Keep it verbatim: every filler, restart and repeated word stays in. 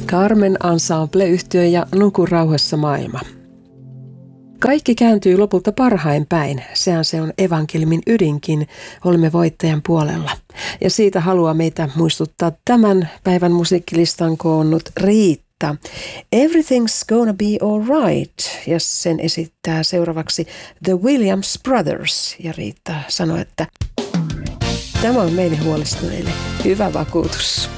Carmen Ensemble-yhtye ja Nuku rauhassa maailma. Kaikki kääntyy lopulta parhain päin. Sehän se on evankeliumin ydinkin. Olemme voittajan puolella. Ja siitä haluaa meitä muistuttaa tämän päivän musiikkilistan koonnut Riitta. Everything's gonna be alright. Ja sen esittää seuraavaksi The Williams Brothers. Ja Riitta sanoi, että tämä on meille huolestuneille hyvä vakuutus.